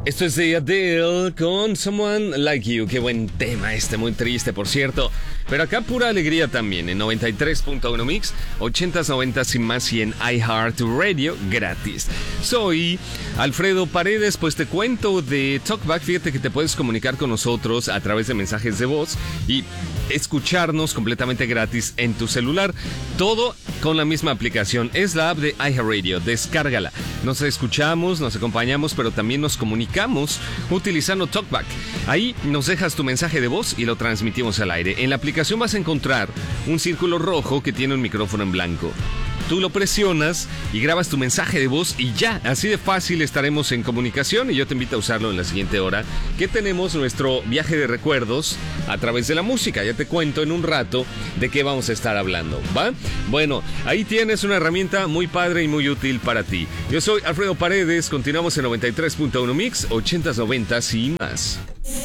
Esto es de Adele con Someone Like You. Qué buen tema muy triste, por cierto. Pero acá pura alegría también, en 93.1 Mix, 80s, 90s y más, y en iHeartRadio gratis. Soy Alfredo Paredes, pues te cuento de Talkback. Fíjate que te puedes comunicar con nosotros a través de mensajes de voz y escucharnos completamente gratis en tu celular. Todo con la misma aplicación. Es la app de iHeartRadio. Descárgala. Nos escuchamos, nos acompañamos, pero también nos comunicamos utilizando Talkback. Ahí nos dejas tu mensaje de voz y lo transmitimos al aire. En la aplicación vas a encontrar un círculo rojo que tiene un micrófono en blanco. Tú lo presionas y grabas tu mensaje de voz y ya, así de fácil estaremos en comunicación, y yo te invito a usarlo en la siguiente hora, que tenemos nuestro viaje de recuerdos a través de la música. Ya te cuento en un rato de qué vamos a estar hablando, ¿va? Bueno, ahí tienes una herramienta muy padre y muy útil para ti. Yo soy Alfredo Paredes, continuamos en 93.1 Mix, 80s, 90s y más.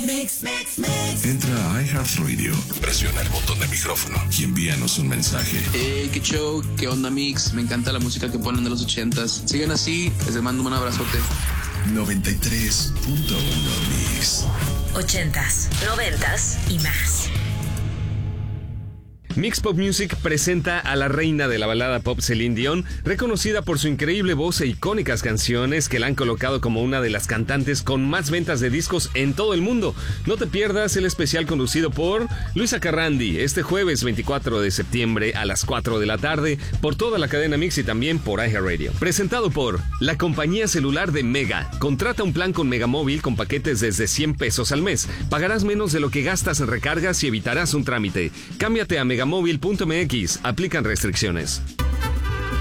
Entra a iHeartRadio, presiona el botón de micrófono y envíanos un mensaje. Qué show, qué onda Mix, me encanta la música que ponen de los 80s. Sigan así, les mando un abrazote. 93.1 Mix. 80s, 90s y más. Mix Pop Music presenta a la reina de la balada pop, Celine Dion, reconocida por su increíble voz e icónicas canciones que la han colocado como una de las cantantes con más ventas de discos en todo el mundo. No te pierdas el especial conducido por Luisa Carrandi este jueves 24 de septiembre a las 4 de la tarde por toda la cadena Mix y también por iHeartRadio. Presentado por la compañía celular de Mega. Contrata un plan con Megamóvil con paquetes desde 100 pesos al mes. Pagarás menos de lo que gastas en recargas y evitarás un trámite. Cámbiate a megamóvil.mx. Aplican restricciones.